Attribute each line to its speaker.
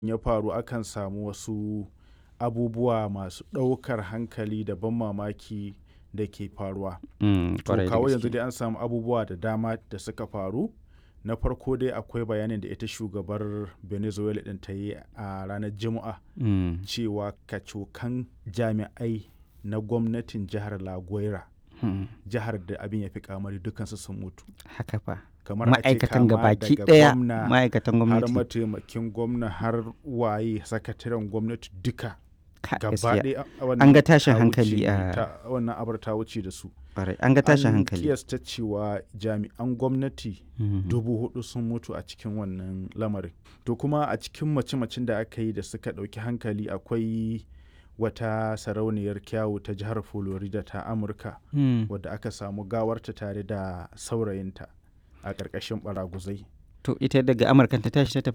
Speaker 1: ya faru akan samu wasu abubuwa masu ɗaukar hankali da ban mamaki da ke faruwa. To
Speaker 2: Ƙwarai da
Speaker 1: kawo yanzu
Speaker 2: gaske.
Speaker 1: dai an samu abubuwa da dama da suka faru. Na farko dai akwai bayanin da ita shugabar Venezuela ɗin ta yi a ranar Juma'a cewa kacokan jami'ai na gwamnatin jihar La Guaira, jihar da abin ya fi kamari dukansu sun mutu.
Speaker 2: Haka fa.
Speaker 1: Kamar a ce
Speaker 2: Ma'aikatan
Speaker 1: kama
Speaker 2: gabaki
Speaker 1: daga
Speaker 2: ɗaya
Speaker 1: gwamna
Speaker 2: ma'aikatan
Speaker 1: har
Speaker 2: gwamnati.
Speaker 1: mataimakin gwamna har waye sakataren gwamnati duka gaba
Speaker 2: Gaskiya.
Speaker 1: ɗaya
Speaker 2: An ga tashin
Speaker 1: ta
Speaker 2: hankali
Speaker 1: wuce
Speaker 2: a
Speaker 1: wannan abar ta wuce da su.
Speaker 2: ƙwarai. An ga tashin
Speaker 1: An
Speaker 2: hankali.
Speaker 1: kiyasta cewa jami'an gwamnati 4,000 sun mutu a cikin wannan lamarin. To kuma a cikin mace-macen da aka yi da suka ɗauki hankali akwai wata sarauniyar kyawu ta jihar Florida ta Amurka wadda aka samu gawarta tare da saurayinta a ƙarƙashin ɓaraguzai.
Speaker 2: To ita daga Amurka ta tashi ta tafi